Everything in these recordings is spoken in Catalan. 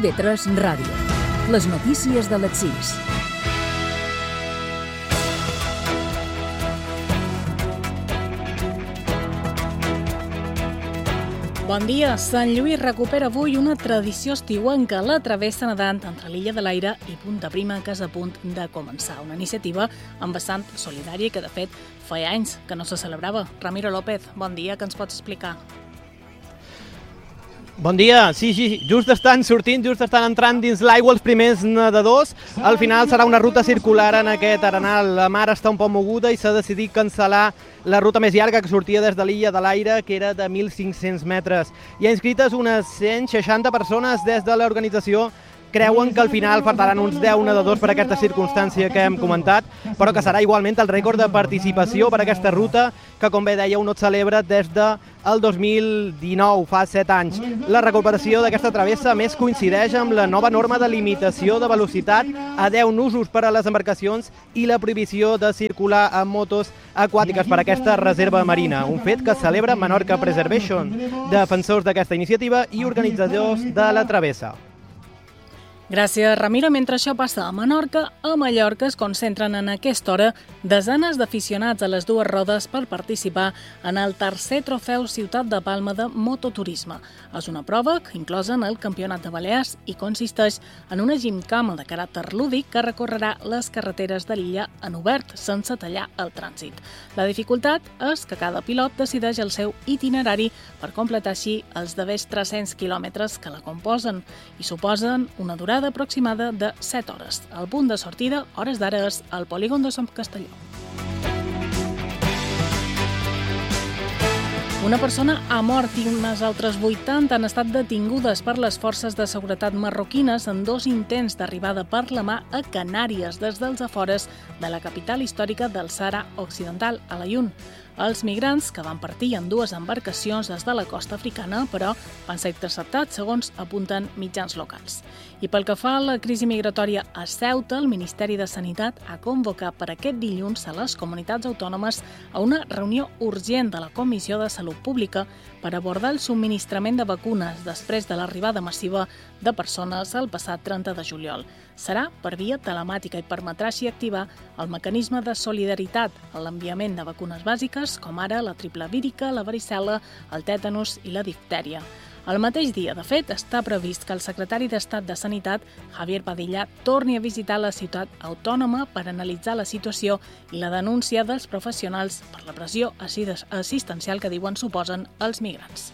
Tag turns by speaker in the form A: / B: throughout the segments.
A: IB3 Ràdio. Les notícies de les 6.
B: Bon dia. Sant Lluís recupera avui una tradició estiuenca, la travessa nedant entre l'Illa de l'Aire i Punta Prima, que és a punt de començar. Una iniciativa amb vessant solidària que, de fet, feia anys que no se celebrava. Ramiro López, bon dia, que ens pots explicar?
C: Bon dia, sí, just estan sortint, just estan entrant dins l'aigua els primers nedadors. Al final serà una ruta circular en aquest arenal. La mar està un poc moguda i s'ha decidit cancel·lar la ruta més llarga que sortia des de l'Illa de l'Aire, que era de 1.500 metres. Hi ha inscrites unes 160 persones des de l'organització. Creuen que al final faltaran uns 10 nedadors per aquesta circumstància que hem comentat, però que serà igualment el rècord de participació per aquesta ruta, que, com bé dèieu, no es celebra des del 2019, fa 7 anys. La recuperació d'aquesta travessa, a més, coincideix amb la nova norma de limitació de velocitat a 10 nusos per a les embarcacions i la prohibició de circular amb motos aquàtiques per aquesta reserva marina, un fet que celebra Menorca Preservation, defensors d'aquesta iniciativa i organitzadors de la travessa.
B: Gràcies, Ramiro. Mentre això passa a Menorca, a Mallorca es concentren en aquesta hora desenes d'aficionats a les dues rodes per participar en el tercer trofeu Ciutat de Palma de mototurisme. És una prova inclosa en el Campionat de Balears i consisteix en una gimcama de caràcter lúdic que recorrerà les carreteres de l'illa en obert, sense tallar el trànsit. La dificultat és que cada pilot decideix el seu itinerari per completar així els darrers 300 quilòmetres que la composen i suposen una durada aproximada de 7 hores. El punt de sortida, hores d'ara, és al polígon de Sant Castelló. Una persona ha mort i unes altres 80 han estat detingudes per les forces de seguretat marroquines en 2 intents d'arribada per la mà a Canàries des dels afores de la capital històrica del Sàhara Occidental, a l'Aïun. Els migrants, que van partir en 2 embarcacions des de la costa africana, però van ser interceptats, segons apunten mitjans locals. I pel que fa a la crisi migratòria a Ceuta, el Ministeri de Sanitat ha convocat per aquest dilluns a les comunitats autònomes a una reunió urgent de la Comissió de Salut Pública per abordar el subministrament de vacunes després de l'arribada massiva de persones el passat 30 de juliol. Serà per via telemàtica i permetrà així activar el mecanisme de solidaritat en l'enviament de vacunes bàsiques, com ara la triple vírica, la varicel·la, el tètanus i la diftèria. El mateix dia, de fet, està previst que el secretari d'Estat de Sanitat, Javier Padilla, torni a visitar la ciutat autònoma per analitzar la situació i la denúncia dels professionals per la pressió assistencial que diuen suposen els migrants.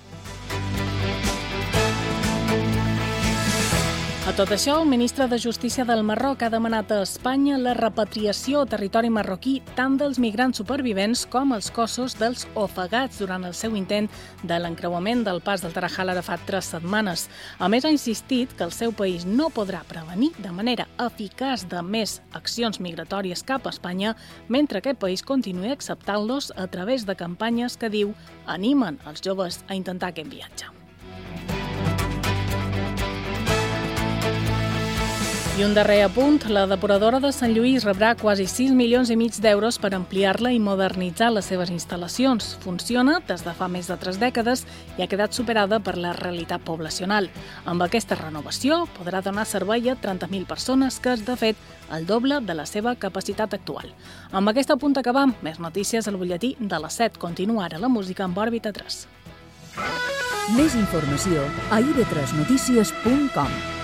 B: A tot això, el ministre de Justícia del Marroc ha demanat a Espanya la repatriació a territori marroquí tant dels migrants supervivents com els cossos dels ofegats durant el seu intent de l'encreuament del pas del Tarajal ara fa 3 setmanes. A més, ha insistit que el seu país no podrà prevenir de manera eficaç de més accions migratòries cap a Espanya mentre aquest país continuï acceptant-los a través de campanyes que, diu, animen els joves a intentar aquest viatge. I un darrer apunt, la depuradora de Sant Lluís rebrà quasi 6,5 milions d'euros per ampliar-la i modernitzar les seves instal·lacions. Funciona des de fa més de 3 dècades i ha quedat superada per la realitat poblacional. Amb aquesta renovació podrà donar servei a 30.000 persones, que és, de fet, el doble de la seva capacitat actual. Amb aquest apunt acabam. Més notícies al butlletí de les 7. Continua ara la música amb Òrbita 3.
A: Més informació a ib3notícies.com.